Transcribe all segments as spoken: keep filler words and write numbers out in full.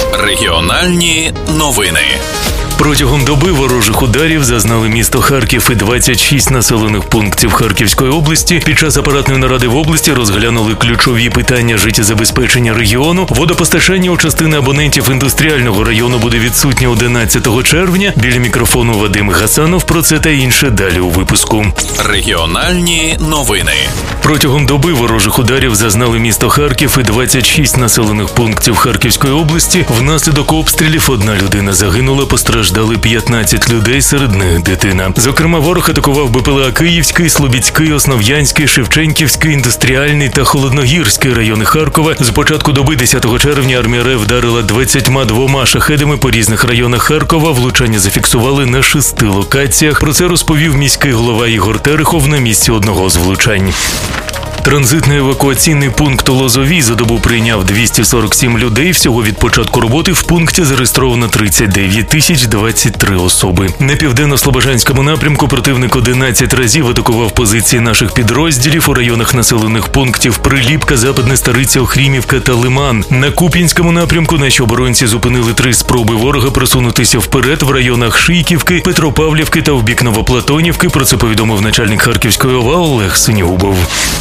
Регіональні новини. Протягом доби ворожих ударів зазнали місто Харків і двадцять шість населених пунктів Харківської області. Під час апаратної наради в області розглянули ключові питання життєзабезпечення регіону. Водопостачання у частини абонентів індустріального району буде відсутнє одинадцятого червня. Біля мікрофону Вадим Гасанов. Про це та інше далі у випуску. Регіональні новини. Протягом доби ворожих ударів зазнали місто Харків і двадцять шість населених пунктів Харківської області. Внаслідок обстрілів одна людина загинула, постраждали п'ятнадцять людей, серед них дитина. Зокрема, ворог атакував БПЛА Київський, Слобідський, Основ'янський, Шевченківський, Індустріальний та Холодногірський райони Харкова. З початку доби десятого червня армія РФ вдарила двадцятьма двома шахедами по різних районах Харкова. Влучання зафіксували на шести локаціях. Про це розповів міський голова Ігор Терехов на місці одного з влучань. Транзитний евакуаційний пункт у Лозовій за добу прийняв двісті сорок сім людей. Всього від початку роботи в пункті зареєстровано тридцять дев'ять тисяч двадцять три особи. На південно-слобожанському напрямку противник одинадцять разів атакував позиції наших підрозділів у районах населених пунктів Приліпка, Западне Стариця, Охрімівка та Лиман. На Куп'янському напрямку наші оборонці зупинили три спроби ворога просунутися вперед в районах Шийківки, Петропавлівки та в бік Новоплатонівки. Про це повідомив начальник Харківської ОВА Олег Синігубов.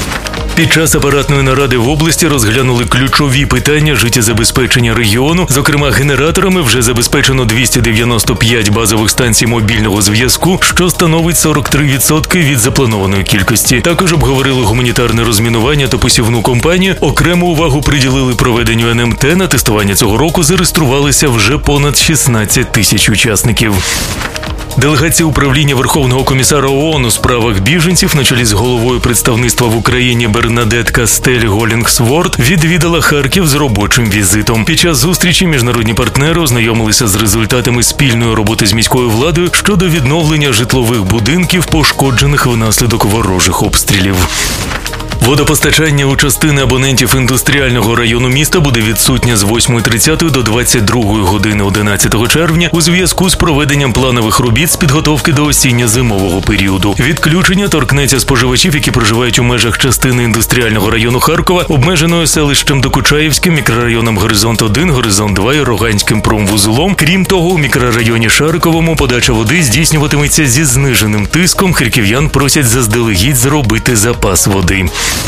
Під час апаратної наради в області розглянули ключові питання життєзабезпечення регіону. Зокрема, генераторами вже забезпечено двісті дев'яносто п'ять базових станцій мобільного зв'язку, що становить сорок три відсотки від запланованої кількості. Також обговорили гуманітарне розмінування та посівну кампанію. Окрему увагу приділили проведенню ен ем те. На тестування цього року зареєструвалися вже понад шістнадцять тисяч учасників. Делегація управління Верховного комісара ООН у справах біженців на чолі з головою представництва в Україні Бернадет Кастель-Голінгсворт відвідала Харків з робочим візитом. Під час зустрічі міжнародні партнери ознайомилися з результатами спільної роботи з міською владою щодо відновлення житлових будинків, пошкоджених внаслідок ворожих обстрілів. Водопостачання у частини абонентів індустріального району міста буде відсутнє з восьмої тридцятої до двадцять другої години одинадцятого червня у зв'язку з проведенням планових робіт з підготовки до осінньо-зимового періоду. Відключення торкнеться споживачів, які проживають у межах частини індустріального району Харкова, обмеженою селищем Докучаївським, мікрорайоном Горизонт один, Горизонт два і Роганським промвузлом. Крім того, у мікрорайоні Шариковому подача води здійснюватиметься зі зниженим тиском. Харків'ян просять заздалегідь зробити запас води.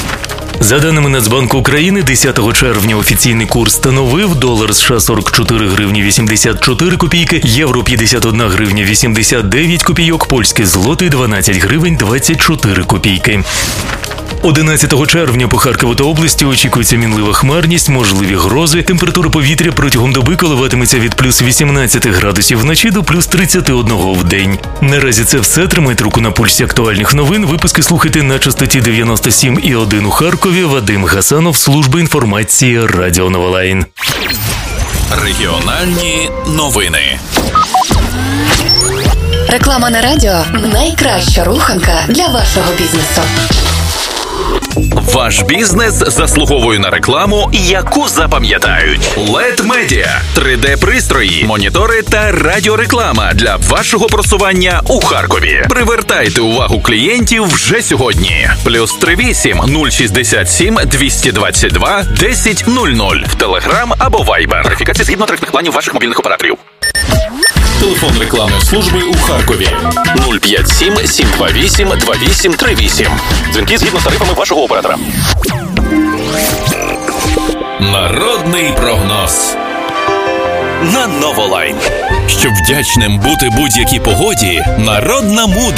За даними Нацбанку України, десятого червня офіційний курс становив долар США сорок чотири гривні вісімдесят чотири копійки, євро п'ятдесят одна гривня вісімдесят дев'ять копійок, польський злотий дванадцять гривень двадцять чотири копійки. одинадцятого червня по Харкову та області очікується мінлива хмарність, можливі грози. Температура повітря протягом доби коливатиметься від плюс вісімнадцяти градусів вночі до плюс тридцяти одного в день. Наразі це все. Тримайте руку на пульсі актуальних новин. Випуски слухайте на частоті дев'яносто сім і один у Харкові. Вадим Гасанов, служба інформації Радіо Новолайн. Регіональні новини. Реклама на радіо – найкраща руханка для вашого бізнесу. Ваш бізнес заслуговує на рекламу, яку запам'ятають. лед Media – три де-пристрої, монітори та радіореклама для вашого просування у Харкові. Привертайте увагу клієнтів вже сьогодні. Плюс три вісім нуль шістдесят сім двісті двадцять два десять нуль нуль в Телеграм або Вайбер. Верифікація згідно тарифних планів ваших мобільних операторів. Телефон рекламної служби у Харкові нуль п'ять сім сім два вісім два вісім три вісім. Дзвінки згідно з тарифами вашого оператора. Народний прогноз на Новолайн. Щоб вдячним бути будь-якій погоді, народна мудрість